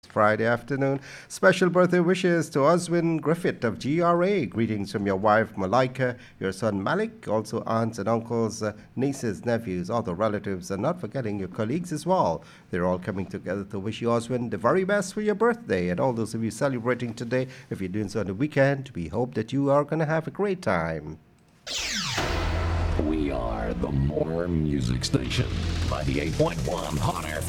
Friday afternoon. Special birthday wishes to Oswin Griffith of GRA. Greetings from your wife Malika, your son Malik, also aunts and uncles, nieces, nephews, all the relatives, and not forgetting your colleagues as well. They're all coming together to wish you, Oswin, the very best for your birthday. And all those of you celebrating today, if you're doing so on the weekend, we hope that you are going to have a great time. We are the More Music Station, 98.1 Hot FM.